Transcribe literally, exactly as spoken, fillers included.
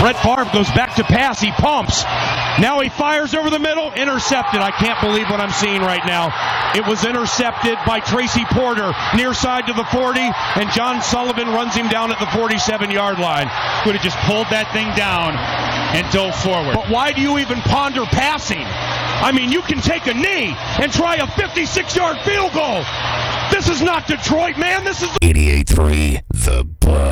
Brett Favre goes back to pass. He pumps. Now he fires over the middle. Intercepted. I can't believe what I'm seeing right now. It was intercepted by Tracy Porter, near side to the forty, and John Sullivan runs him down at the forty-seven-yard line. Could have just pulled that thing down and dove forward. But why do you even ponder passing? I mean, you can take a knee and try a fifty-six-yard field goal. This is not Detroit, man. This is eighty-eight three The